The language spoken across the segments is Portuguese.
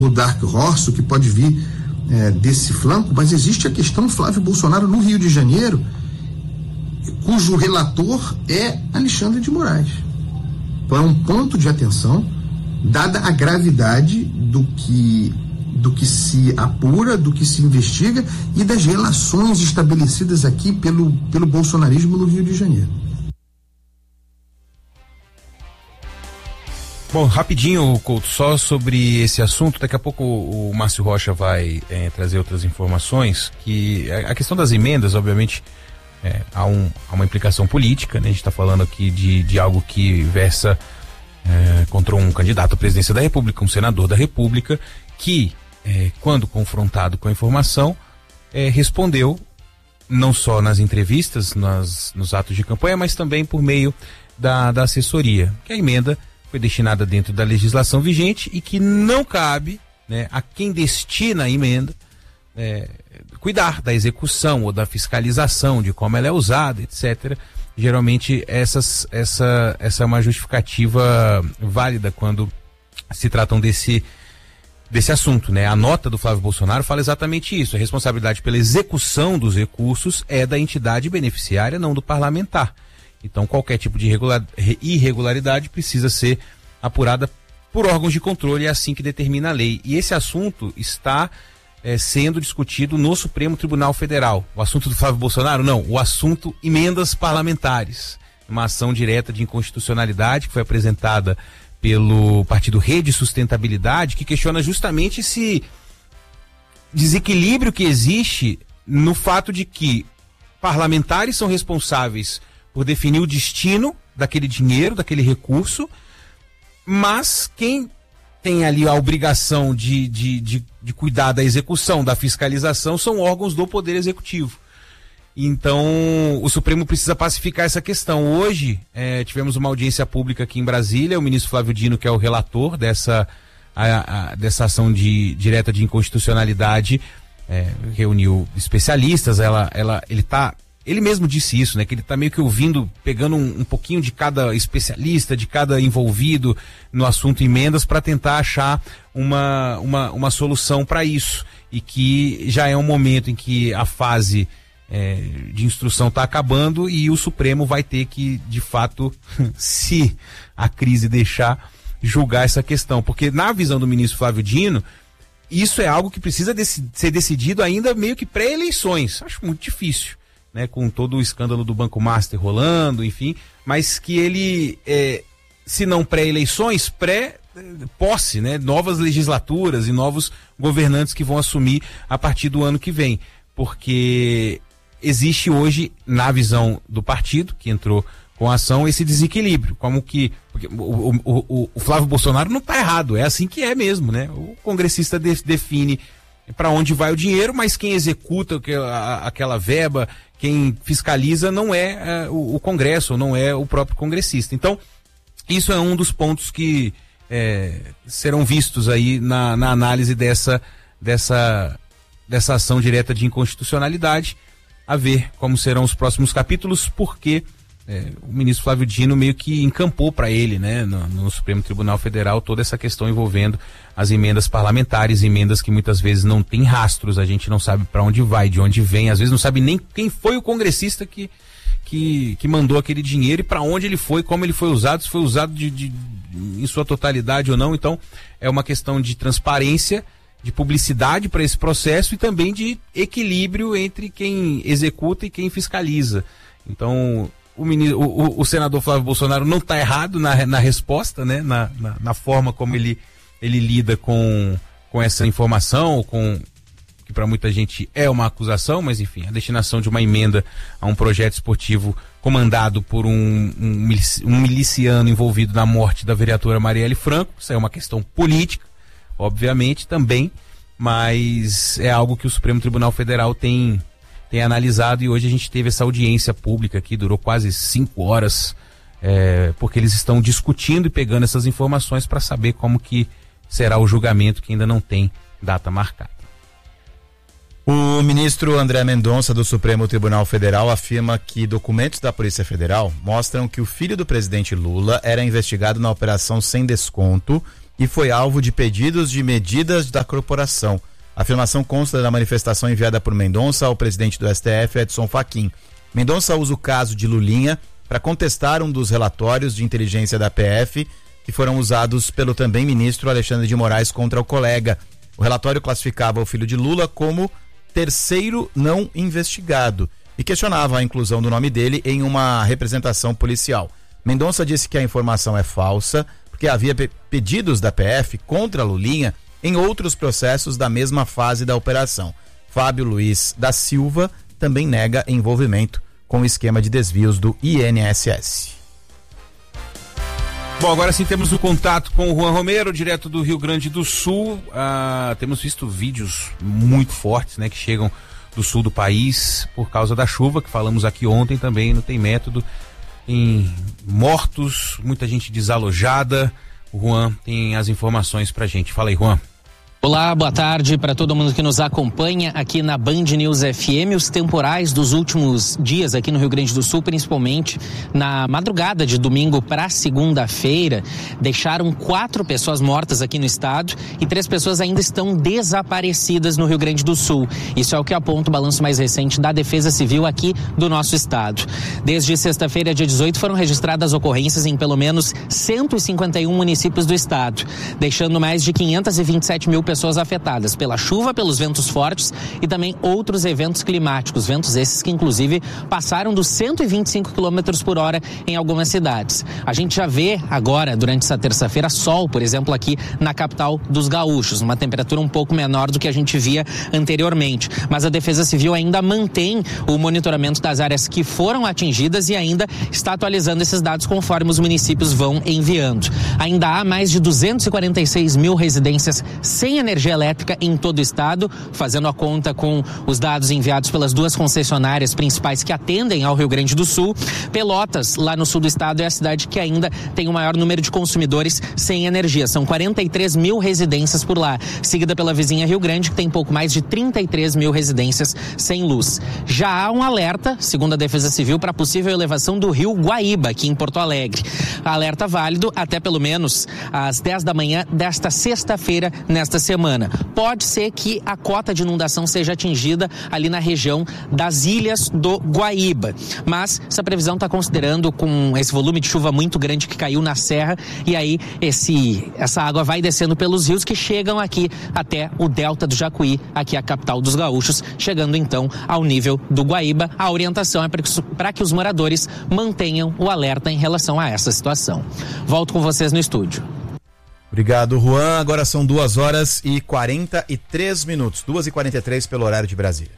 o Dark Horse, o que pode vir desse flanco, mas existe a questão Flávio Bolsonaro no Rio de Janeiro, cujo relator é Alexandre de Moraes. Então é um ponto de atenção, dada a gravidade do que se apura, do que se investiga e das relações estabelecidas aqui pelo bolsonarismo no Rio de Janeiro. Bom, rapidinho, Couto, só sobre esse assunto, daqui a pouco o Márcio Rocha vai trazer outras informações, que a questão das emendas, obviamente, há uma implicação política, né? A gente está falando aqui de algo que versa contra um candidato à presidência da República, um senador da República, que, quando confrontado com a informação, respondeu, não só nas entrevistas, nos atos de campanha, mas também por meio da assessoria, que a emenda foi destinada dentro da legislação vigente e que não cabe, né, a quem destina a emenda cuidar da execução ou da fiscalização, de como ela é usada, etc. Geralmente essa é uma justificativa válida quando se tratam desse assunto, né? A nota do Flávio Bolsonaro fala exatamente isso. A responsabilidade pela execução dos recursos é da entidade beneficiária, não do parlamentar. Então qualquer tipo de irregularidade precisa ser apurada por órgãos de controle, é assim que determina a lei. E esse assunto está sendo discutido no Supremo Tribunal Federal. O assunto do Flávio Bolsonaro? Não, o assunto emendas parlamentares. Uma ação direta de inconstitucionalidade que foi apresentada pelo partido Rede Sustentabilidade, que questiona justamente esse desequilíbrio que existe no fato de que parlamentares são responsáveis por definir o destino daquele dinheiro, daquele recurso, mas quem tem ali a obrigação de cuidar da execução, da fiscalização, são órgãos do Poder Executivo. Então, o Supremo precisa pacificar essa questão. Hoje, tivemos uma audiência pública aqui em Brasília, o ministro Flávio Dino, que é o relator dessa ação direta de inconstitucionalidade, reuniu especialistas, ele mesmo disse isso, né? Que ele está meio que ouvindo, pegando um pouquinho de cada especialista, de cada envolvido no assunto emendas, para tentar achar uma solução para isso. E que já é um momento em que a fase de instrução está acabando e o Supremo vai ter que, de fato, se a crise deixar, julgar essa questão. Porque na visão do ministro Flávio Dino, isso é algo que precisa ser decidido ainda meio que pré-eleições. Acho muito difícil, né, com todo o escândalo do Banco Master rolando, enfim, mas que ele, se não pré-eleições, pré-posse, né, novas legislaturas e novos governantes que vão assumir a partir do ano que vem, porque existe hoje, na visão do partido, que entrou com a ação, esse desequilíbrio, porque o Flávio Bolsonaro não está errado, é assim que é mesmo, né, o congressista define para onde vai o dinheiro, mas quem executa aquela verba, quem fiscaliza não é o Congresso, não é o próprio congressista. Então, isso é um dos pontos que serão vistos aí na análise dessa ação direta de inconstitucionalidade, a ver como serão os próximos capítulos, porque o ministro Flávio Dino meio que encampou para ele, né, no Supremo Tribunal Federal, toda essa questão envolvendo as emendas parlamentares, emendas que muitas vezes não tem rastros, a gente não sabe para onde vai, de onde vem, às vezes não sabe nem quem foi o congressista que mandou aquele dinheiro e para onde ele foi, como ele foi usado, se foi usado em sua totalidade ou não. Então é uma questão de transparência, de publicidade para esse processo e também de equilíbrio entre quem executa e quem fiscaliza. Então o senador Flávio Bolsonaro não está errado na resposta, né? Na forma como ele lida com essa informação, que para muita gente é uma acusação, mas enfim, a destinação de uma emenda a um projeto esportivo comandado por um miliciano envolvido na morte da vereadora Marielle Franco, isso é uma questão política, obviamente também, mas é algo que o Supremo Tribunal Federal tem analisado, e hoje a gente teve essa audiência pública que durou quase 5 horas, porque eles estão discutindo e pegando essas informações para saber como que será o julgamento, que ainda não tem data marcada. O ministro André Mendonça, do Supremo Tribunal Federal, afirma que documentos da Polícia Federal mostram que o filho do presidente Lula era investigado na Operação Sem Desconto e foi alvo de pedidos de medidas da corporação. A afirmação consta da manifestação enviada por Mendonça ao presidente do STF, Edson Fachin. Mendonça usa o caso de Lulinha para contestar um dos relatórios de inteligência da PF que foram usados pelo também ministro Alexandre de Moraes contra o colega. O relatório classificava o filho de Lula como terceiro não investigado e questionava a inclusão do nome dele em uma representação policial. Mendonça disse que a informação é falsa porque havia pedidos da PF contra Lulinha em outros processos da mesma fase da operação. Fábio Luiz da Silva também nega envolvimento com o esquema de desvios do INSS. Bom, agora sim temos o contato com o Juan Romero, direto do Rio Grande do Sul. Temos visto vídeos muito fortes, né, que chegam do sul do país por causa da chuva, que falamos aqui ontem também, não tem método. Tem mortos, muita gente desalojada. O Juan tem as informações pra gente. Fala aí, Juan. Olá, boa tarde para todo mundo que nos acompanha aqui na Band News FM. Os temporais dos últimos dias aqui no Rio Grande do Sul, principalmente na madrugada de domingo para segunda-feira, deixaram 4 pessoas mortas aqui no estado e 3 pessoas ainda estão desaparecidas no Rio Grande do Sul. Isso é o que aponta o balanço mais recente da Defesa Civil aqui do nosso estado. Desde sexta-feira, dia 18, foram registradas ocorrências em pelo menos 151 municípios do estado, deixando mais de 527 mil pessoas afetadas pela chuva, pelos ventos fortes e também outros eventos climáticos, ventos esses que inclusive passaram dos 125 km por hora em algumas cidades. A gente já vê agora, durante essa terça-feira, sol, por exemplo, aqui na capital dos gaúchos, uma temperatura um pouco menor do que a gente via anteriormente, mas a Defesa Civil ainda mantém o monitoramento das áreas que foram atingidas e ainda está atualizando esses dados conforme os municípios vão enviando. Ainda há mais de 246 mil residências sem energia elétrica em todo o estado, fazendo a conta com os dados enviados pelas 2 concessionárias principais que atendem ao Rio Grande do Sul. Pelotas, lá no sul do estado, é a cidade que ainda tem o maior número de consumidores sem energia. São 43 mil residências por lá, seguida pela vizinha Rio Grande, que tem pouco mais de 33 mil residências sem luz. Já há um alerta, segundo a Defesa Civil, para possível elevação do rio Guaíba, aqui em Porto Alegre. Alerta válido até pelo menos às 10 da manhã desta sexta-feira, nesta semana. Pode ser que a cota de inundação seja atingida ali na região das ilhas do Guaíba, mas essa previsão está considerando com esse volume de chuva muito grande que caiu na serra e aí essa água vai descendo pelos rios que chegam aqui até o delta do Jacuí, aqui a capital dos gaúchos, chegando então ao nível do Guaíba. A orientação é para que os moradores mantenham o alerta em relação a essa situação. Volto com vocês no estúdio. Obrigado, Juan. Agora são 2h43 minutos. 2h43 pelo horário de Brasília.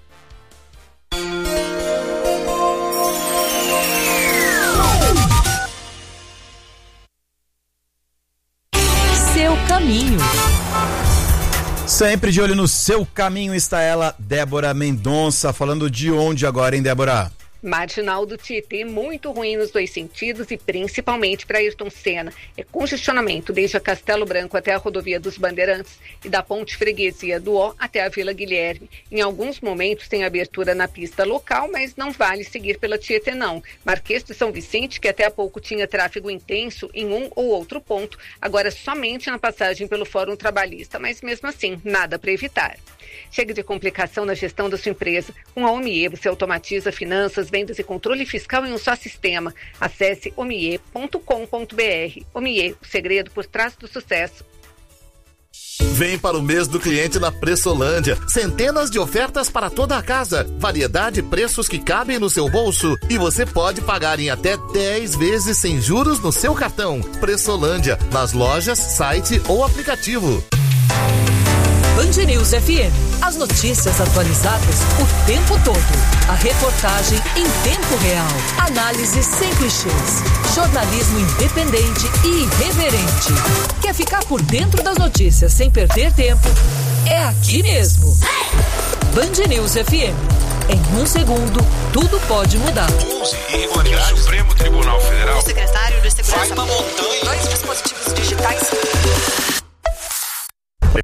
Seu caminho. Sempre de olho no seu caminho está ela, Débora Mendonça. Falando de onde agora, hein, Débora? Marginal do Tietê, muito ruim nos 2 sentidos e principalmente para Ayrton Senna. É congestionamento desde a Castelo Branco até a rodovia dos Bandeirantes e da Ponte Freguesia do Ó até a Vila Guilherme. Em alguns momentos tem abertura na pista local, mas não vale seguir pela Tietê não. Marquês de São Vicente, que até há pouco tinha tráfego intenso em um ou outro ponto, agora somente na passagem pelo Fórum Trabalhista, mas mesmo assim, nada para evitar. Chega de complicação na gestão da sua empresa. Com a OMIE você automatiza finanças, vendas e controle fiscal em um só sistema. Acesse omie.com.br. OMIE, o segredo por trás do sucesso. Vem para o mês do cliente na Pressolândia. Centenas de ofertas para toda a casa. Variedade e preços que cabem no seu bolso. E você pode pagar em até 10 vezes sem juros no seu cartão. Pressolândia, nas lojas, site ou aplicativo. Band News FM. As notícias atualizadas o tempo todo. A reportagem em tempo real. Análise sem clichês. Jornalismo independente e irreverente. Quer ficar por dentro das notícias sem perder tempo? É aqui mesmo. Band News FM. Em 1 segundo, tudo pode mudar. 11 irregularidades. Supremo Tribunal Federal. O secretário de Segurança. Vai uma montanha. 2 dispositivos digitais. Prepare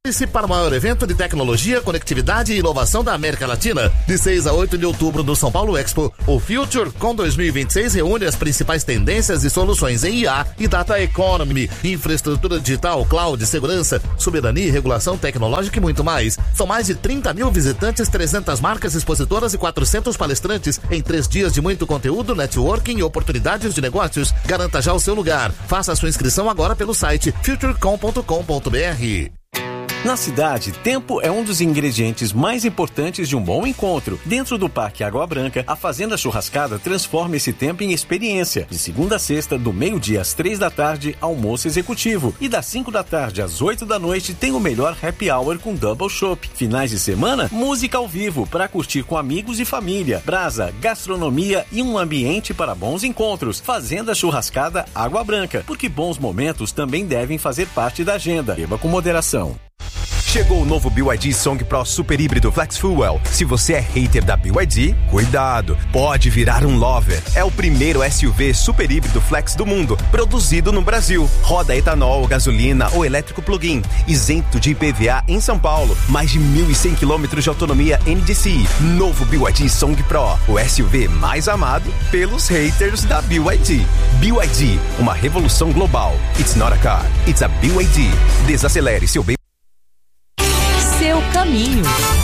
Para o maior evento de tecnologia, conectividade e inovação da América Latina. De 6 a 8 de outubro no São Paulo Expo, o FutureCon 2026 reúne as principais tendências e soluções em IA e Data Economy, infraestrutura digital, cloud, segurança, soberania e regulação tecnológica e muito mais. São mais de 30 mil visitantes, 300 marcas expositoras e 400 palestrantes em 3 dias de muito conteúdo, networking e oportunidades de negócios. Garanta já o seu lugar. Faça a sua inscrição agora pelo site futurecon.com.br. Na cidade, tempo é um dos ingredientes mais importantes de um bom encontro. Dentro do Parque Água Branca, a Fazenda Churrascada transforma esse tempo em experiência. De segunda a sexta, do meio-dia às 3 da tarde, almoço executivo. E das 5 da tarde às 8 da noite, tem o melhor happy hour com double chopp. Finais de semana, música ao vivo, para curtir com amigos e família. Brasa, gastronomia e um ambiente para bons encontros. Fazenda Churrascada Água Branca, porque bons momentos também devem fazer parte da agenda. Beba com moderação. Chegou o novo BYD Song Pro Super Híbrido Flex Fuel. Se você é hater da BYD, cuidado, pode virar um lover. É o primeiro SUV super híbrido flex do mundo, produzido no Brasil. Roda etanol, gasolina ou elétrico plug-in, isento de IPVA em São Paulo. Mais de 1.100 km de autonomia NDCi. Novo BYD Song Pro, o SUV mais amado pelos haters da BYD. BYD, uma revolução global. It's not a car, it's a BYD. Desacelere seu bem. Seu caminho.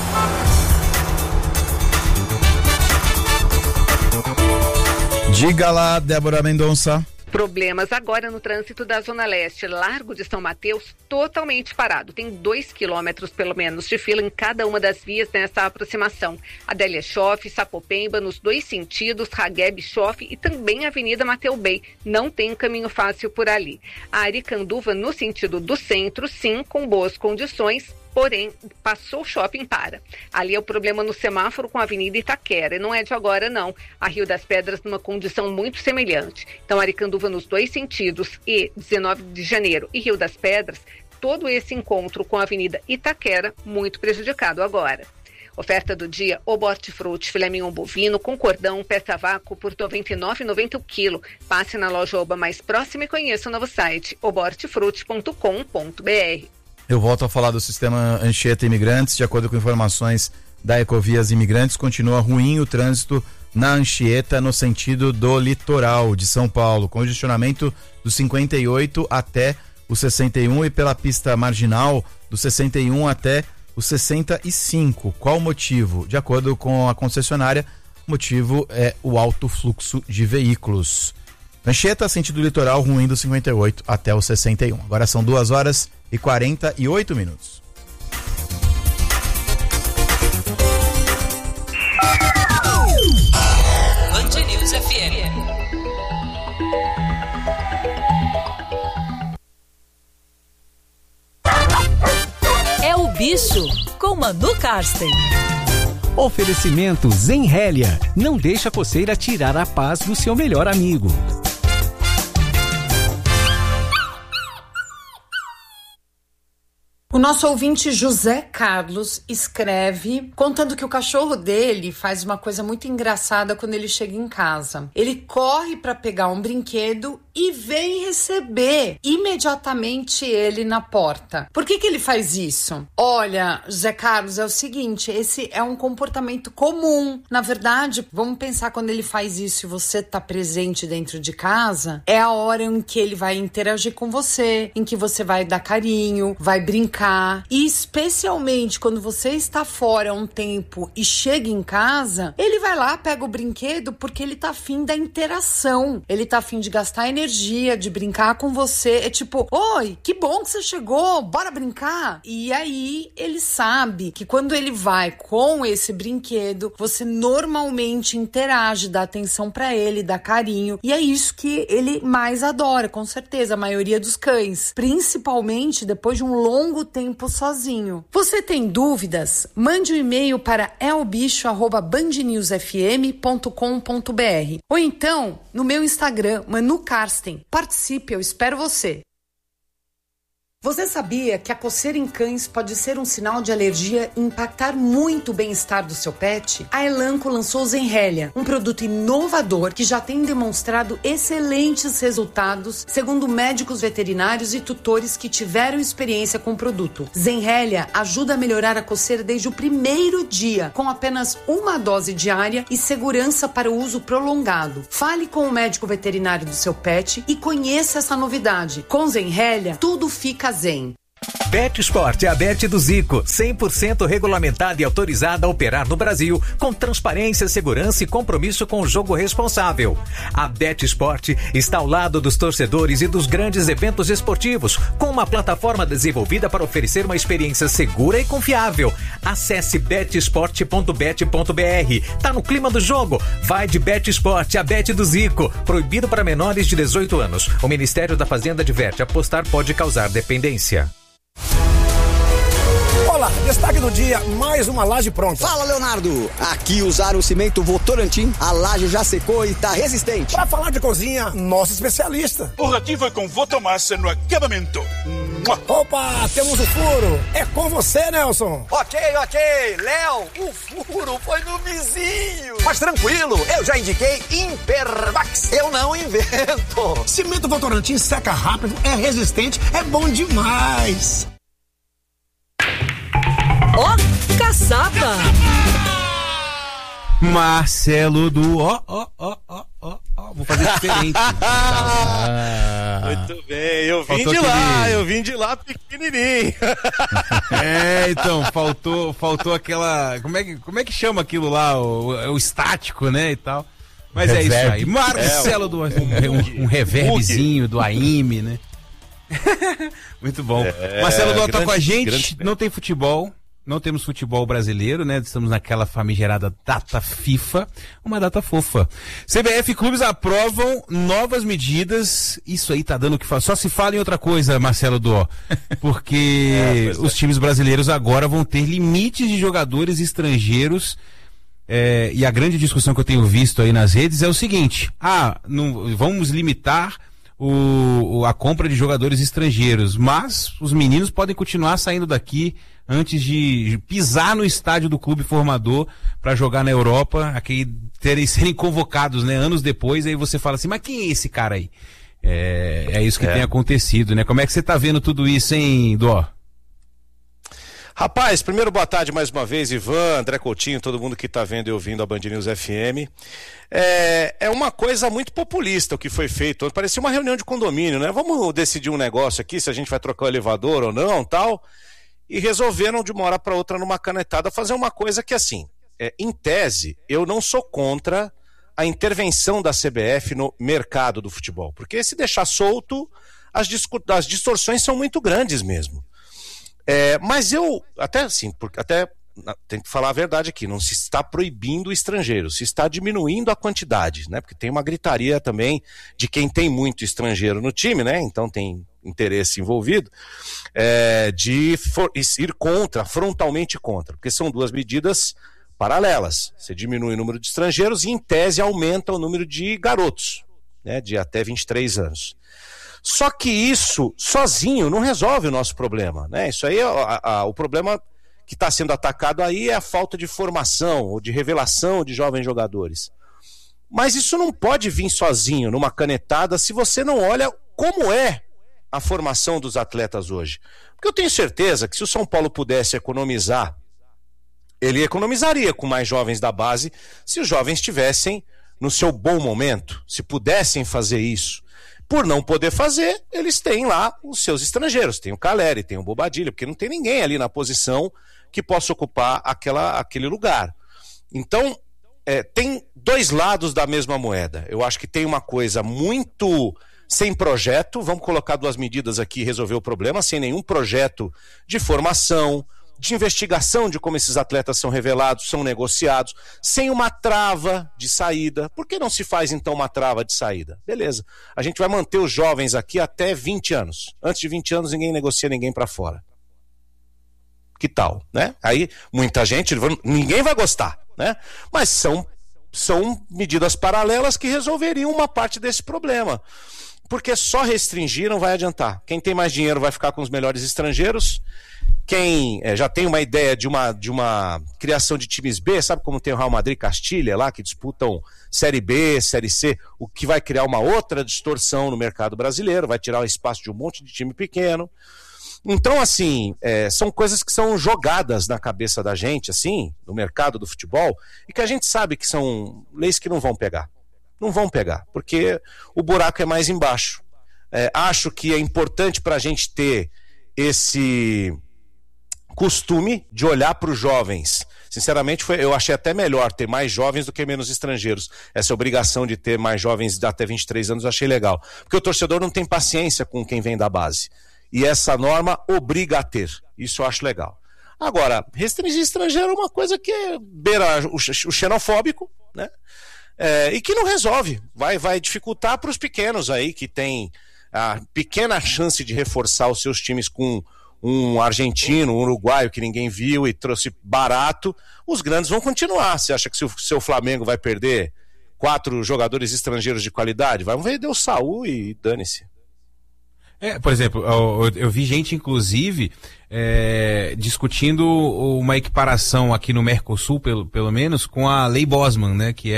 Diga lá, Débora Mendonça. Problemas agora no trânsito da Zona Leste. Largo de São Mateus totalmente parado. Tem 2 quilômetros, pelo menos, de fila em cada uma das vias nessa aproximação. Adélia Schoff, Sapopemba, nos 2 sentidos, Ragueb Schoff e também a Avenida Mateu Bey. Não tem caminho fácil por ali. A Aricanduva, no sentido do centro, sim, com boas condições. Porém, passou o shopping para. Ali é o problema no semáforo com a Avenida Itaquera. E não é de agora, não. A Rio das Pedras numa condição muito semelhante. Então, Aricanduva nos 2 sentidos e 19 de janeiro e Rio das Pedras, todo esse encontro com a Avenida Itaquera muito prejudicado agora. Oferta do dia, o hortifruti, filé mignon bovino com cordão, peça vácuo por R$ 99,90 o quilo. Passe na loja Oba mais próxima e conheça o novo site, obortifruti.com.br. Eu volto a falar do sistema Anchieta Imigrantes. De acordo com informações da Ecovias Imigrantes, continua ruim o trânsito na Anchieta no sentido do litoral de São Paulo. Congestionamento do 58 até o 61 e pela pista marginal do 61 até o 65. Qual o motivo? De acordo com a concessionária, o motivo é o alto fluxo de veículos. Anchieta, sentido litoral, ruim do 58 até o 61. Agora são 2h48. Band News FM. É o bicho com Manu Karsten. Oferecimento Zenrélia. Não deixa a coceira tirar a paz do seu melhor amigo. O nosso ouvinte José Carlos escreve contando que o cachorro dele faz uma coisa muito engraçada quando ele chega em casa. Ele corre para pegar um brinquedo e vem receber imediatamente ele na porta. Por que ele faz isso? Olha, José Carlos, é o seguinte, esse é um comportamento comum. Na verdade, vamos pensar quando ele faz isso e você tá presente dentro de casa, é a hora em que ele vai interagir com você, em que você vai dar carinho, vai brincar. E especialmente quando você está fora um tempo e chega em casa, ele vai lá, pega o brinquedo porque ele tá afim da interação. Ele tá afim de gastar energia, de brincar com você. É tipo, oi, que bom que você chegou, bora brincar. E aí ele sabe que quando ele vai com esse brinquedo, você normalmente interage, dá atenção pra ele, dá carinho. E é isso que ele mais adora, com certeza, a maioria dos cães. Principalmente depois de um longo tempo sozinho. Você tem dúvidas? Mande um e-mail para elbicho@bandnewsfm.com.br ou então no meu Instagram, Manu Karsten. Participe, eu espero você. Você sabia que a coceira em cães pode ser um sinal de alergia e impactar muito o bem-estar do seu pet? A Elanco lançou o Zenrelia, um produto inovador que já tem demonstrado excelentes resultados, segundo médicos veterinários e tutores que tiveram experiência com o produto. Zenrelia ajuda a melhorar a coceira desde o primeiro dia, com apenas uma dose diária e segurança para o uso prolongado. Fale com o médico veterinário do seu pet e conheça essa novidade. Com Zenrelia, tudo fica zen. BetSport é a Bet do Zico, 100% regulamentada e autorizada a operar no Brasil, com transparência, segurança e compromisso com o jogo responsável. A BetSport está ao lado dos torcedores e dos grandes eventos esportivos, com uma plataforma desenvolvida para oferecer uma experiência segura e confiável. Acesse betsport.bet.br. Tá no clima do jogo? Vai de BetSport, a Bet do Zico. Proibido para menores de 18 anos. O Ministério da Fazenda adverte: apostar pode causar dependência. Olá, destaque do dia, mais uma laje pronta. Fala, Leonardo. Aqui usaram o cimento Votorantim, a laje já secou e tá resistente. Pra falar de cozinha, nosso especialista. O ratinho foi com Votomassa no acabamento. Opa, temos o furo. É com você, Nelson. Ok. Léo, o furo foi no vizinho. Mas tranquilo, eu já indiquei Impermax. Eu não invento. Cimento Votorantim seca rápido, é resistente, é bom demais. Ó, caçapa! Marcelo do vou fazer diferente. Muito bem, eu vim de lá pequenininho. Então, faltou aquela, como é que chama aquilo lá, o estático, né, e tal. Mas reverb. É isso aí. Marcelo do um reverbzinho do AIME, né? Muito bom. Marcelo do tá com a gente, não tem futebol. Não temos futebol brasileiro, né? Estamos naquela famigerada data FIFA, uma data fofa. CBF e clubes aprovam novas medidas. Isso aí tá dando o que falar. Só se fala em outra coisa, Marcelo Dó. Porque os times brasileiros agora vão ter limites de jogadores estrangeiros. E a grande discussão que eu tenho visto aí nas redes é o seguinte: vamos limitar a compra de jogadores estrangeiros, mas os meninos podem continuar saindo daqui antes de pisar no estádio do clube formador para jogar na Europa, serem convocados, né, anos depois. Aí você fala assim, mas quem é esse cara aí? É isso que tem acontecido, né? Como é que você tá vendo tudo isso, hein, Dó? Rapaz, primeiro boa tarde mais uma vez, Ivan, André Coutinho, todo mundo que tá vendo e ouvindo a Band News FM. É uma coisa muito populista o que foi feito. Parecia uma reunião de condomínio, né? Vamos decidir um negócio aqui, se a gente vai trocar o elevador ou não, tal. E resolveram de uma hora para outra, numa canetada, fazer uma coisa que, assim, em tese, eu não sou contra a intervenção da CBF no mercado do futebol. Porque se deixar solto, as distorções são muito grandes mesmo. Mas eu, até tem que falar a verdade aqui, não se está proibindo o estrangeiro, se está diminuindo a quantidade, né? Porque tem uma gritaria também de quem tem muito estrangeiro no time, né? Então tem interesse envolvido, de ir frontalmente contra, porque são duas medidas paralelas. Você diminui o número de estrangeiros e, em tese, aumenta o número de garotos, né? De até 23 anos. Só que isso, sozinho, não resolve o nosso problema, né? Isso aí, o problema que está sendo atacado aí é a falta de formação ou de revelação de jovens jogadores. Mas isso não pode vir sozinho, numa canetada, se você não olha como é a formação dos atletas hoje. Porque eu tenho certeza que se o São Paulo pudesse economizar, ele economizaria com mais jovens da base, se os jovens estivessem no seu bom momento, se pudessem fazer isso. Por não poder fazer, eles têm lá os seus estrangeiros. Tem o Caleri, tem o Bobadilha, porque não tem ninguém ali na posição que possa ocupar aquele lugar. Então, tem dois lados da mesma moeda. Eu acho que tem uma coisa muito sem projeto, vamos colocar duas medidas aqui e resolver o problema, sem nenhum projeto de formação, de investigação de como esses atletas são revelados, são negociados, sem uma trava de saída. Por que não se faz, então, uma trava de saída? Beleza, a gente vai manter os jovens aqui até 20 anos. Antes de 20 anos, ninguém negocia ninguém para fora. Que tal, né? Aí, muita gente, ninguém vai gostar, né? Mas são medidas paralelas que resolveriam uma parte desse problema. porque só restringir não vai adiantar. Quem tem mais dinheiro vai ficar com os melhores estrangeiros. Quem já tem uma ideia de uma criação de times B, sabe como tem o Real Madrid e Castilha lá, que disputam Série B, Série C, o que vai criar uma outra distorção no mercado brasileiro, vai tirar o espaço de um monte de time pequeno. Então, assim, são coisas que são jogadas na cabeça da gente, assim, no mercado do futebol, e que a gente sabe que são leis que não vão pegar. Não vão pegar, porque o buraco é mais embaixo. Acho que é importante para a gente ter esse costume de olhar para os jovens. Sinceramente, eu achei até melhor ter mais jovens do que menos estrangeiros. Essa obrigação de ter mais jovens de até 23 anos eu achei legal. Porque o torcedor não tem paciência com quem vem da base. E essa norma obriga a ter. Isso eu acho legal. Agora, restringir estrangeiro é uma coisa que beira o xenofóbico, né? E que não resolve. Vai dificultar para os pequenos aí, que tem a pequena chance de reforçar os seus times com um argentino, um uruguaio que ninguém viu e trouxe barato. Os grandes vão continuar. Você acha que o seu Flamengo vai perder 4 jogadores estrangeiros de qualidade? Vai vender o Saúl e dane-se. Por exemplo, eu vi gente, inclusive, discutindo uma equiparação aqui no Mercosul, pelo menos, com a Lei Bosman, né? Que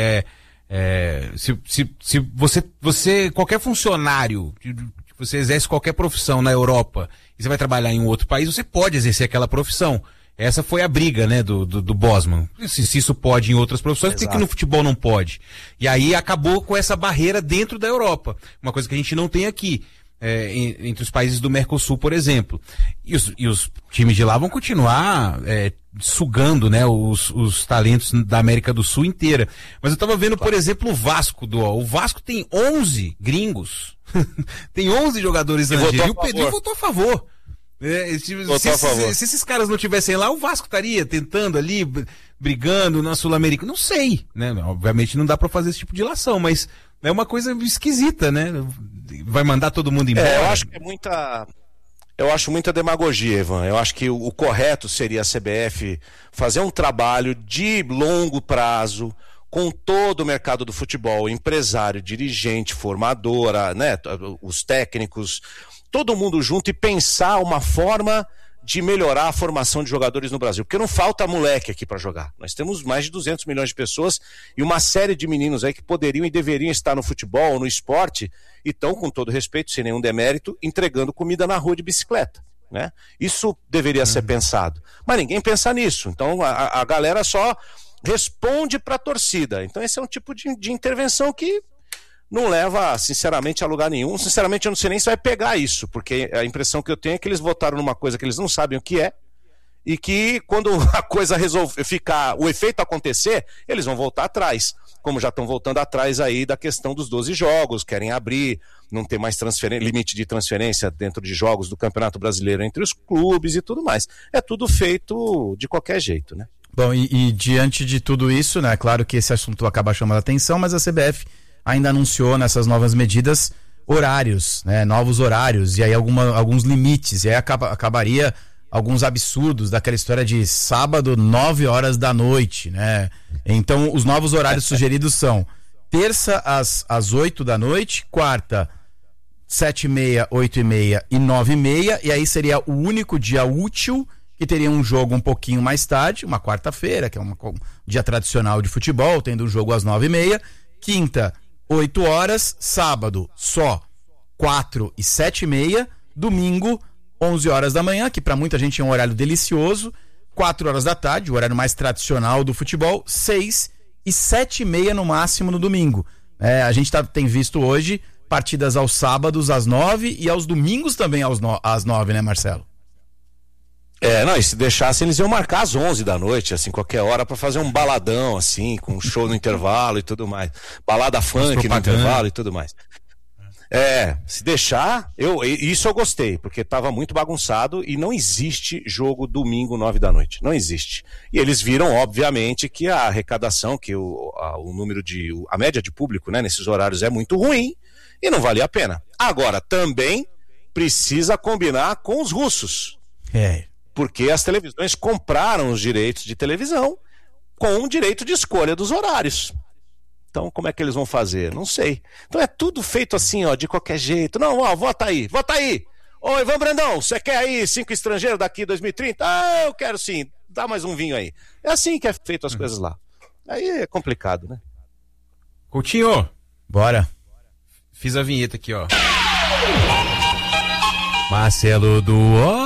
se você, qualquer funcionário, você exerce qualquer profissão na Europa e você vai trabalhar em um outro país, você pode exercer aquela profissão. Essa foi a briga, né, do Bosman. Se isso pode em outras profissões, por que no futebol não pode? E aí acabou com essa barreira dentro da Europa. Uma coisa que a gente não tem aqui. Entre os países do Mercosul, por exemplo. E os times de lá vão continuar sugando, né, os talentos da América do Sul inteira. Mas eu estava vendo, por exemplo, o Vasco. O Vasco tem 11 gringos. Tem 11 jogadores estrangeiros. E o Pedrinho votou a favor. Se esses caras não estivessem lá, o Vasco estaria tentando ali, brigando na Sul-América. Não sei, né? Obviamente não dá para fazer esse tipo de ilação, mas é uma coisa esquisita, né? Vai mandar todo mundo embora. Eu acho muita demagogia, Ivan. Eu acho que o correto seria a CBF fazer um trabalho de longo prazo com todo o mercado do futebol, empresário, dirigente, formadora, né? Os técnicos, todo mundo junto, e pensar uma forma de melhorar a formação de jogadores no Brasil, porque não falta moleque aqui para jogar. Nós temos mais de 200 milhões de pessoas e uma série de meninos aí que poderiam e deveriam estar no futebol, no esporte, e estão, com todo respeito, sem nenhum demérito, entregando comida na rua de bicicleta, né? Isso deveria ser pensado, mas ninguém pensa nisso. Então a galera só responde para a torcida. Então esse é um tipo de intervenção que não leva, sinceramente, a lugar nenhum. Sinceramente, eu não sei nem se vai pegar isso, porque a impressão que eu tenho é que eles votaram numa coisa que eles não sabem o que é, e que quando a coisa resolver ficar, o efeito acontecer, eles vão voltar atrás, como já estão voltando atrás aí da questão dos 12 jogos, querem abrir, não ter mais limite de transferência dentro de jogos do Campeonato Brasileiro entre os clubes e tudo mais. É tudo feito de qualquer jeito, né? Bom, e diante de tudo isso, né, claro que esse assunto acaba chamando a atenção, mas a CBF ainda anunciou nessas novas medidas horários, né, novos horários, e aí alguns limites, e aí acabaria alguns absurdos daquela história de sábado, 9 horas da noite, né? Então, os novos horários sugeridos são terça às 8 da noite, quarta 7h30, 8h30 e 9h30, e aí seria o único dia útil que teria um jogo um pouquinho mais tarde, uma quarta-feira, que é um dia tradicional de futebol, tendo um jogo às 9h30, quinta 8 horas, sábado só 4 e 7h30, domingo 11 horas da manhã, que para muita gente é um horário delicioso, 4 horas da tarde, o horário mais tradicional do futebol, 6 e 7h30 no máximo no domingo. A gente tem visto hoje partidas aos sábados às 9 e aos domingos também às 9, né, Marcelo? Não, e se deixassem, eles iam marcar às 11 da noite, assim, qualquer hora, pra fazer um baladão, assim, com um show no intervalo e tudo mais. Balada funk no intervalo e tudo mais. Se deixar, isso eu gostei, porque tava muito bagunçado e não existe jogo domingo 9 da noite. Não existe. E eles viram, obviamente, que a arrecadação, que a média de público, né, nesses horários é muito ruim e não valia a pena. Agora, também precisa combinar com os russos. Porque as televisões compraram os direitos de televisão com o direito de escolha dos horários. Então, como é que eles vão fazer? Não sei. Então é tudo feito assim, ó, de qualquer jeito. Não, ó, vota aí. Ô, Ivan Brandão, você quer aí 5 estrangeiros daqui 2030? Ah, eu quero sim. Dá mais um vinho aí. É assim que é feito as coisas lá. Aí é complicado, né? Coutinho. Bora. Fiz a vinheta aqui, ó. Marcelo do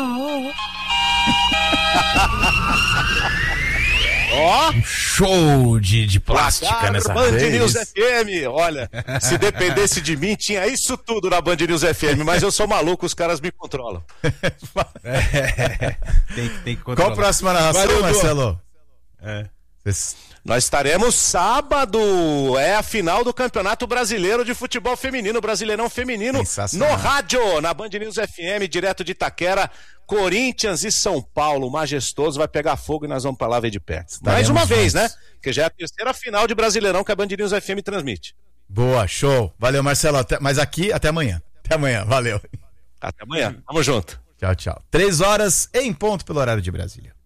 Ó, um show de plástica nessa Band vez. News FM, olha, se dependesse de mim, tinha isso tudo na Band News FM, mas eu sou maluco, os caras me controlam. Tem que controlar. Qual a próxima narração, Valeu, Marcelo? Nós estaremos sábado, é a final do Campeonato Brasileiro de Futebol Feminino, Brasileirão Feminino, no rádio, na Band News FM, direto de Itaquera, Corinthians e São Paulo, majestoso, vai pegar fogo e nós vamos pra lá ver de perto. Mais uma vez, né? Porque já é a terceira final de Brasileirão que a Band News FM transmite. Boa, show. Valeu, Marcelo. Mas aqui, até amanhã. Até amanhã, valeu. Até amanhã, tamo junto. Tchau, tchau. 3 horas em ponto pelo horário de Brasília.